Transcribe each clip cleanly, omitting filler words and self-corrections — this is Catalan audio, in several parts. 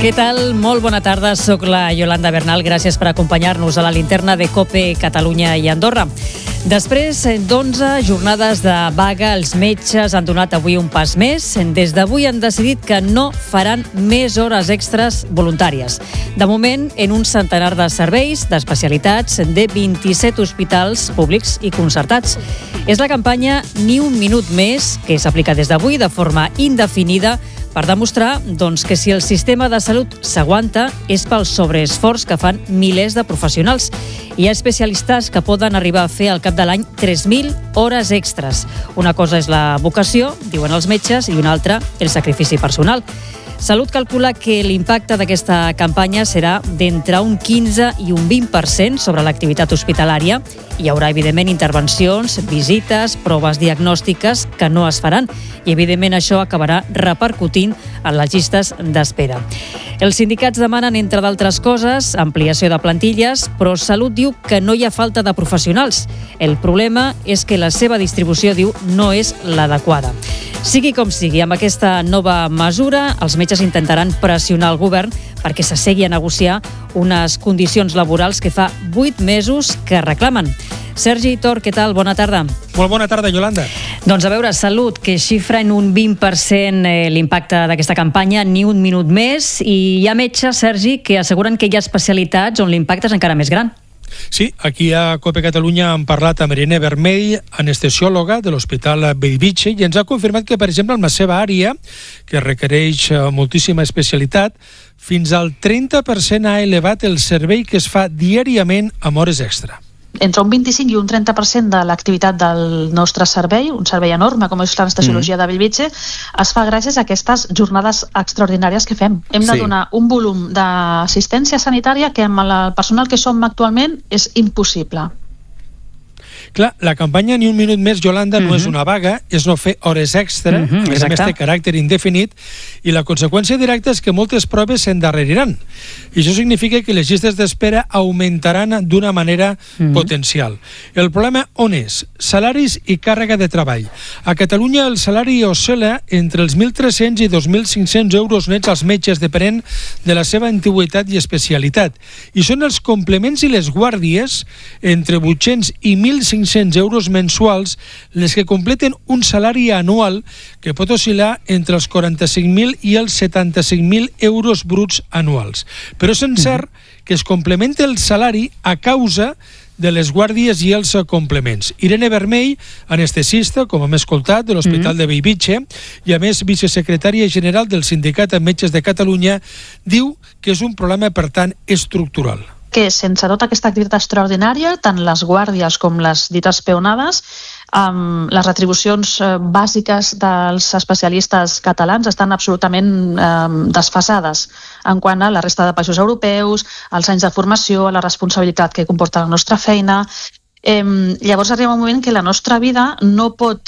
Què tal? Molt bona tarda, soc la Yolanda Bernal. Gràcies per acompanyar-nos a la linterna de COPE Catalunya i Andorra. Després d'11 jornades de vaga, els metges han donat avui un pas més. Des d'avui han decidit que no faran més hores extres voluntàries. De moment, en un centenar de serveis d'especialitats de 27 hospitals públics i concertats. És la campanya Ni un minut més, que s'aplica des d'avui de forma indefinida per demostrar que si el sistema de salut s'aguanta és pel sobreesforç que fan milers de professionals. Hi ha especialistes que poden arribar a fer al cap de l'any 3.000 hores extres. Una cosa és la vocació, diuen els metges, i una altra el sacrifici personal. Salut calcula que l'impacte d'aquesta campanya serà d'entre un 15 i un 20% sobre l'activitat hospitalària. Hi haurà, evidentment, intervencions, visites, proves diagnòstiques que no es faran i, evidentment, això acabarà repercutint en les llistes d'espera. Els sindicats demanen, entre d'altres coses, ampliació de plantilles, però Salut diu que no hi ha falta de professionals. El problema és que la seva distribució, diu, no és l'adequada. Sigui com sigui, amb aquesta nova mesura, els metges intentaran pressionar el govern perquè s'assegui a negociar unes condicions laborals que fa 8 mesos que reclamen. Sergi Tor, què tal? Bona tarda. Molt bona tarda, Yolanda. Doncs a veure, Salut, que xifra en un 20% l'impacte d'aquesta campanya, ni un minut més, i hi ha metges, Sergi, que asseguren que hi ha especialitats on l'impacte és encara més gran. Sí, aquí a COPE Catalunya hem parlat amb Irene Vermell, anestesiòloga de l'Hospital Bellvitge, i ens ha confirmat que, per exemple, en la seva àrea, que requereix moltíssima especialitat, fins al 30% ha elevat el servei que es fa diàriament amb hores extra. Entre un 25 i un 30% de l'activitat del nostre servei, un servei enorme com és l'anestesiologia de Bellvitge, es fa gràcies a aquestes jornades extraordinàries que fem. Hem de donar un volum d'assistència sanitària que amb el personal que som actualment és impossible. Clar, la campanya Ni un minut més, Yolanda, no és una vaga, és no fer hores extra, a més té caràcter indefinit, i la conseqüència directa és que moltes proves s'endarreriran. I això significa que les llistes d'espera augmentaran d'una manera potencial. El problema on és? Salaris i càrrega de treball. A Catalunya el salari oscil·la entre els 1.300 i 2.500 euros nets als metges, depenent de la seva antiguitat i especialitat. I són els complements i les guàrdies entre 800 i 1.500 euros mensuals les que completen un salari anual que pot oscil·lar entre els 45.000 i els 75.000 euros bruts anuals. Però és cert que es complementa el salari a causa de les guàrdies i els complements. Irene Vermell, anestesista, com hem escoltat, de l'Hospital de Bellvitge, i a més vicesecretària general del Sindicat de Metges de Catalunya, diu que és un problema, per tant, estructural. Que sense tota aquesta activitat extraordinària, tant les guàrdies com les dites peonades, les retribucions bàsiques dels especialistes catalans estan absolutament desfasades en quant a la resta de països europeus, als anys de formació, a la responsabilitat que comporta la nostra feina. Llavors arriba un moment que la nostra vida no pot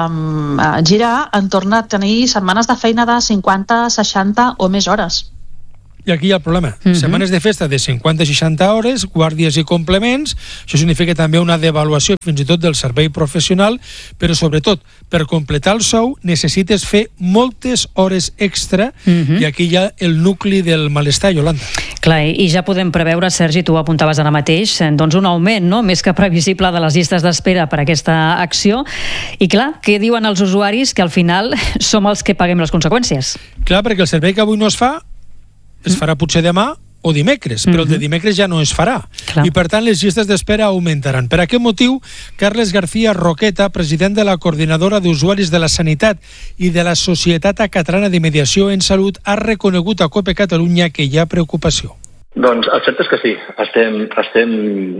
girar entorn a tenir setmanes de feina de 50, 60 o més hores. I aquí hi ha el problema. Setmanes de festa de 50-60 hores, guàrdies i complements, això significa també una devaluació fins i tot del servei professional, però sobretot, per completar el sou necessites fer moltes hores extra i aquí hi ha el nucli del malestar, Yolanda. Clar, i ja podem preveure, Sergi, tu ho apuntaves ara mateix, doncs un augment, no?, més que previsible de les llistes d'espera per aquesta acció. I clar, què diuen els usuaris? Que al final som els que paguem les conseqüències. Clar, perquè el servei que avui no es fa es farà potser demà o dimecres, però el de dimecres ja no es farà. I, per tant, les llistes d'espera augmentaran. Per aquest motiu, Carles García Roqueta, president de la Coordinadora d'Usuaris de la Sanitat i de la Societat Catalana de Mediació en Salut, ha reconegut a COPE Catalunya que hi ha preocupació. Doncs el cert és que sí, estem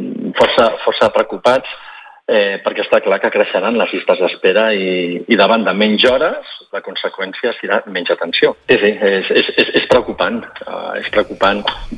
força preocupats perquè està clar que creixeran les llistes d'espera i davant de menys hores la conseqüència serà menys atenció. És preocupant, és preocupant.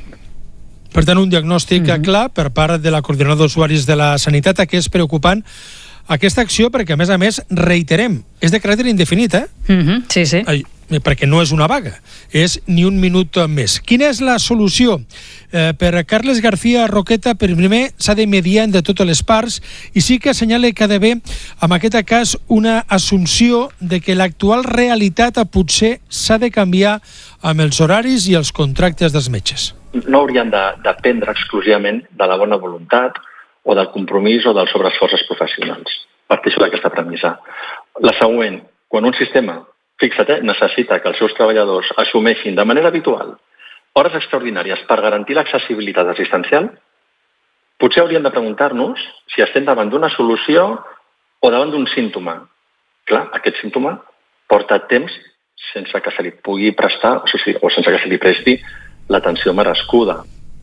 Per tant, un diagnòstic clar per part de la Coordinadora d'Usuaris de la Sanitat, que és preocupant aquesta acció perquè, a més, reiterem, és de caràcter indefinit, Sí. perquè no és una vaga, és ni un minut més. Quina és la solució? Per Carles García Roqueta, primer s'ha de mediar entre totes les parts i sí que assenyala que ha d'haver, en aquest cas, una assumpció de que l'actual realitat potser s'ha de canviar amb els horaris i els contractes dels metges. No haurien de dependre exclusivament de la bona voluntat o del compromís o dels sobreesforços professionals. Parteixo d'aquesta premissa. La següent, quan un sistema, fixa't, necessita que els seus treballadors assumeixin de manera habitual hores extraordinàries per garantir l'accessibilitat assistencial, potser hauríem de preguntar-nos si estem davant d'una solució o davant d'un símptoma. Clar, aquest símptoma porta temps sense que se li pugui prestar o sense que se li presti l'atenció merescuda.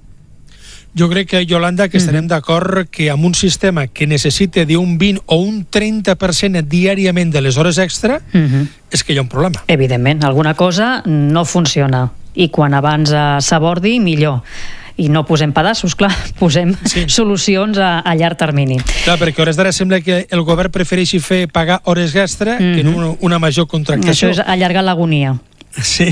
Jo crec que, Yolanda, que estarem d'acord que amb un sistema que necessita d'un 20 o un 30% diàriament de les hores extra, és que hi ha un problema. Evidentment, alguna cosa no funciona. I quan abans s'abordi, millor. I no posem pedaços, clar, posem solucions a llarg termini. Clar, perquè a hores d'ara sembla que el govern prefereixi fer pagar hores extra que una major contractació. Això és allargar l'agonia. Sí.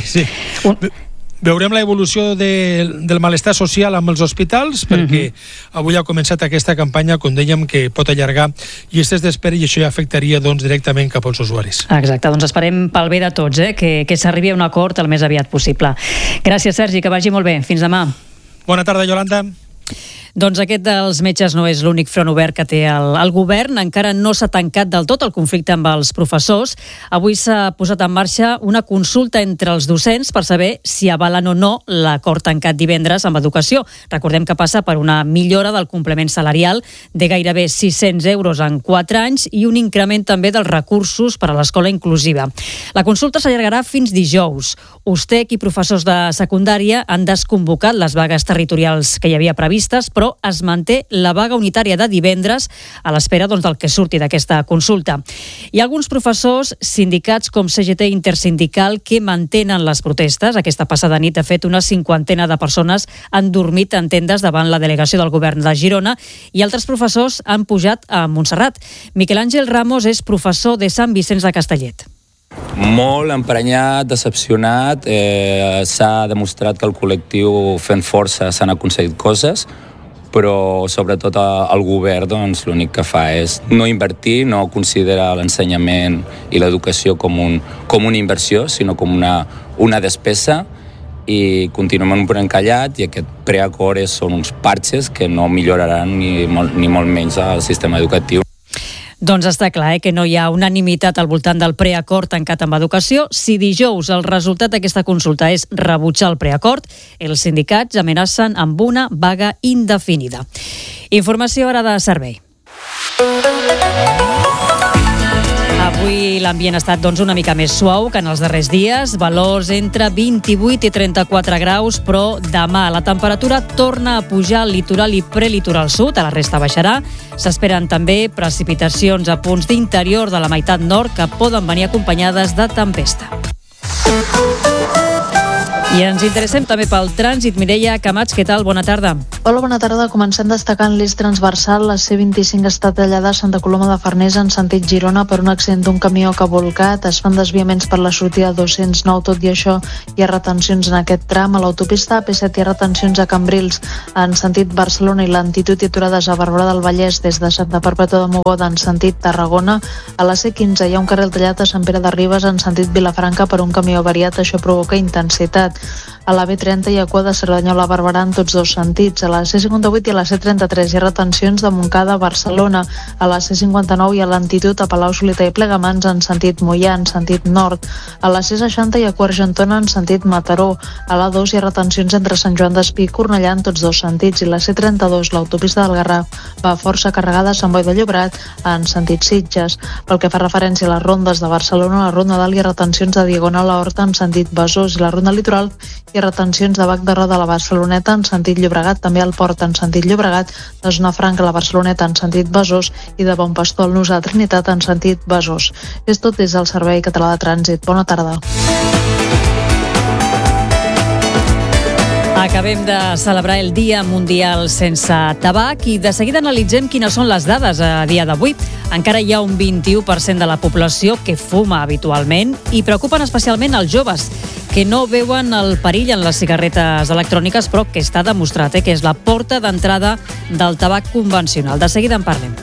Veurem l'evolució del malestar social amb els hospitals, perquè avui ha començat aquesta campanya, com dèiem, que pot allargar llistes d'espera i això ja afectaria directament cap als usuaris. Exacte, doncs esperem pel bé de tots, que s'arribi a un acord el més aviat possible. Gràcies, Sergi, que vagi molt bé. Fins demà. Bona tarda, Yolanda. Doncs aquest dels metges no és l'únic front obert que té el govern. Encara no s'ha tancat del tot el conflicte amb els professors. Avui s'ha posat en marxa una consulta entre els docents per saber si avalen o no l'acord tancat divendres amb Educació. Recordem que passa per una millora del complement salarial de gairebé 600 euros en 4 anys i un increment també dels recursos per a l'escola inclusiva. La consulta s'allargarà fins dijous. USTEC i professors de secundària han desconvocat les vagues territorials que hi havia previstes, però es manté la vaga unitària de divendres a l'espera del que surti d'aquesta consulta. Hi ha alguns professors sindicats com CGT Intersindical que mantenen les protestes. Aquesta passada nit, de fet, una 50 de persones han dormit en tendes davant la delegació del govern de Girona i altres professors han pujat a Montserrat. Miquel Àngel Ramos és professor de Sant Vicenç de Castellet. Molt emprenyat, decepcionat. S'ha demostrat que el col·lectiu fent força s'han aconseguit coses, però sobretot el govern l'únic que fa és no invertir, no considera l'ensenyament i l'educació com una inversió, sinó com una despesa, i continuem encallats, i aquest preacord són uns parxes que no milloraran ni molt menys el sistema educatiu. Doncs està clar que no hi ha unanimitat al voltant del preacord tancat amb Educació. Si dijous el resultat d'aquesta consulta és rebutjar el preacord, els sindicats amenacen amb una vaga indefinida. Informació ara de servei. Avui l'ambient ha estat una mica més suau que en els darrers dies, valors entre 28 i 34 graus, però demà la temperatura torna a pujar al litoral i prelitoral sud, a la resta baixarà. S'esperen també precipitacions a punts d'interior de la meitat nord que poden venir acompanyades de tempesta. I ens interessem també pel trànsit. Mireia Camats, què tal? Bona tarda. Hola, bona tarda. Comencem destacant l'eix transversal. La C25 està tallada a Santa Coloma de Farners en sentit Girona per un accident d'un camió que ha volcat. Es fan desviaments per la sortida 209. Tot i això, hi ha retencions en aquest tram. A l'autopista AP7 hi ha retencions a Cambrils en sentit Barcelona i Lentitud i aturades a Barberà del Vallès des de Santa Perpètua de Mogoda en sentit Tarragona. A la C15 hi ha un carril tallat a Sant Pere de Ribes en sentit Vilafranca per un camió avariat. Això provoca intensitat. A la B30 hi ha cua de Cerdanyola a Barberà en tots dos sentits. A la C58 i a la C33 hi ha retencions de Montcada a Barcelona. A la C59 hi ha lentitud a Palau-solità i Plegamans en sentit Moià, en sentit nord. A la C60 hi ha cua Argentona en sentit Mataró. A la 2 hi ha retencions entre Sant Joan d'Espí i Cornellà en tots dos sentits. I la C32, l'autopista del Garraf, va força carregada a Sant Boi de Llobregat en sentit Sitges. Pel que fa referència a les rondes de Barcelona, a la Ronda d'Alt hi ha retencions de Diagonal a Horta en sentit Besòs i la Ronda Litoral hi ha retencions de Bac de Roda a la Barceloneta en sentit Llobregat, també al Port en sentit Llobregat, de Zona Franca a la Barceloneta en sentit Besòs i de Bon Pastor al Nus a la Trinitat en sentit Besòs. És tot des del Servei Català de Trànsit. Bona tarda. Acabem de celebrar el Dia Mundial sense tabac i de seguida analitzem quines són les dades a dia d'avui. encara hi ha un 21% de la població que fuma habitualment i preocupen especialment els joves, que no veuen el perill en les cigarretes electròniques, però que està demostrat que és la porta d'entrada del tabac convencional. De seguida en parlem.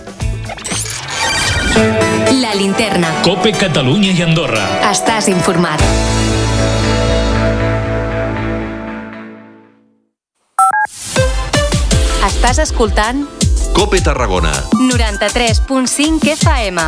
La Linterna. COPE Catalunya i Andorra. Estàs informat. Estàs escoltant COPE Tarragona 93.5 FM.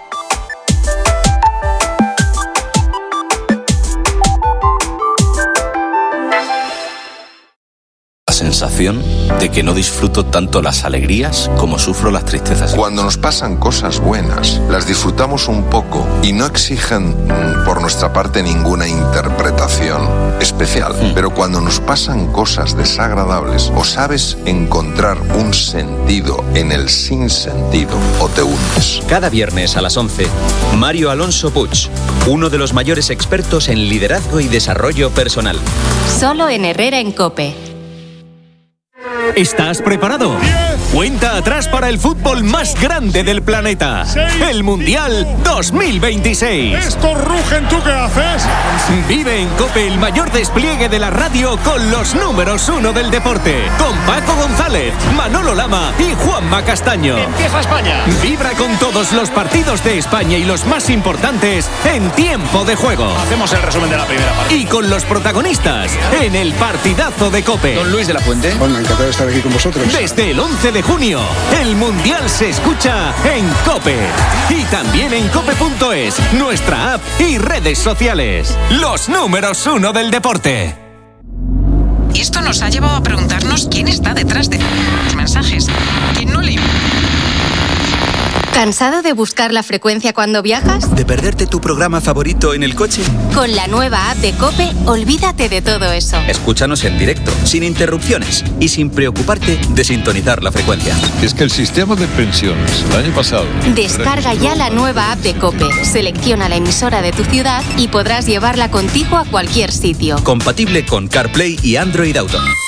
Sensación de que no disfruto tanto las alegrías como sufro las tristezas. Cuando nos pasan cosas buenas, las disfrutamos un poco y no exigen por nuestra parte ninguna interpretación especial. Pero cuando nos pasan cosas desagradables, o sabes encontrar un sentido en el sinsentido o te hundes. Cada viernes a las 11, Mario Alonso Puig, uno de los mayores expertos en liderazgo y desarrollo personal. Solo en Herrera en COPE. ¿Estás preparado? Cuenta atrás para el fútbol más grande del planeta. El Mundial 2026. Estos rugen, ¿tú qué haces? Vive en COPE el mayor despliegue de la radio con los números 1 del deporte. Con Paco González, Manolo Lama y Juanma Castaño. Empieza España. Vibra con todos los partidos de España y los más importantes en tiempo de juego. Hacemos el resumen de la primera parte. Y con los protagonistas en el partidazo de COPE. Don Luis de la Fuente. Bueno, encantado de estar aquí con vosotros. Desde el 11 de junio, el Mundial se escucha en COPE. Y también en cope.es, nuestra app y redes sociales. Los números 1 del deporte. Y esto nos ha llevado a preguntarnos quién está detrás de los mensajes. ¿Quién no le... ¿Cansado de buscar la frecuencia cuando viajas? ¿De perderte tu programa favorito en el coche? Con la nueva app de COPE, olvídate de todo eso. Escúchanos en directo, sin interrupciones y sin preocuparte de sintonizar la frecuencia. Es que el sistema de pensiones el año pasado... Descarga ya la nueva app de COPE, selecciona la emisora de tu ciudad y podrás llevarla contigo a cualquier sitio. Compatible con CarPlay y Android Auto.